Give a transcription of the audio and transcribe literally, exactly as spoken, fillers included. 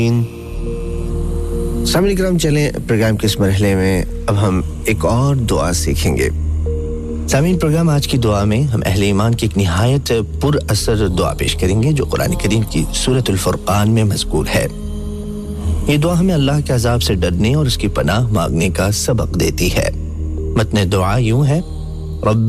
सामने करम चलें प्रोग्राम के इस मरहले में अब हम एक और दुआ सीखेंगे। सामीन, प्रोग्राम आज की दुआ में हम अहले ईमान की एक निहायत पुर असर दुआ पेश करेंगे जो कुरान करीम की सूरतुल फुरकान में मज़कूर है। ये दुआ हमें अल्लाह के अज़ाब से डरने और उसकी पनाह मांगने का सबक देती है। मतने दुआ यूं है, रब्ब